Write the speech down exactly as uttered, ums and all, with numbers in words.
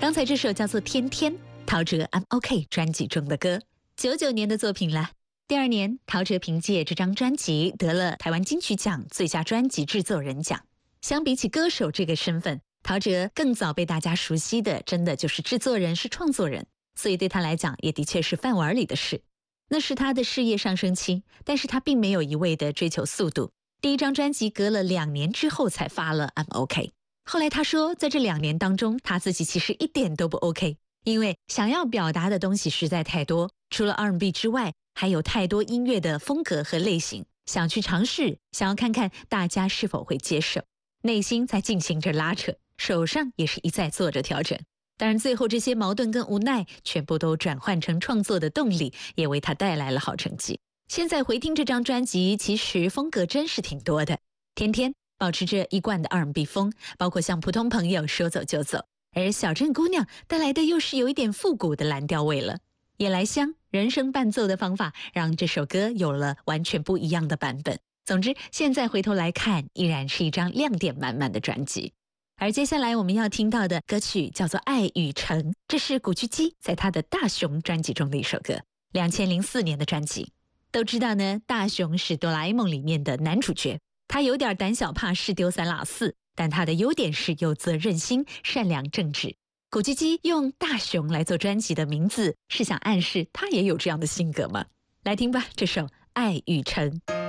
刚才这首叫做《天天》，陶喆《I'm OK》专辑中的歌，九九年的作品了。第二年，陶喆凭借这张专辑得了台湾金曲奖最佳专辑制作人奖。相比起歌手这个身份，陶喆更早被大家熟悉的，真的就是制作人，是创作人，所以对他来讲，也的确是饭碗里的事。那是他的事业上升期，但是他并没有一味的追求速度。第一张专辑隔了两年之后才发了 I'm OK。后来他说，在这两年当中，他自己其实一点都不 OK， 因为想要表达的东西实在太多，除了 R and B 之外，还有太多音乐的风格和类型，想去尝试，想要看看大家是否会接受，内心在进行着拉扯，手上也是一再做着调整。当然最后这些矛盾跟无奈全部都转换成创作的动力，也为他带来了好成绩。现在回听这张专辑，其实风格真是挺多的。天天保持着一贯的 R and B 风，包括像普通朋友说走就走，而小镇姑娘带来的又是有一点复古的蓝调味了。夜来香人声伴奏的方法让这首歌有了完全不一样的版本。总之现在回头来看，依然是一张亮点满满的专辑。而接下来我们要听到的歌曲叫做《爱与诚》，这是古巨基在他的大雄专辑中的一首歌，二零零四年的专辑。都知道呢，大雄是哆啦 A 梦里面的男主角，他有点胆小怕事丢三落四，但他的优点是有责任心、善良正直。古巨基用大雄来做专辑的名字，是想暗示他也有这样的性格吗？来听吧，这首《爱与诚》。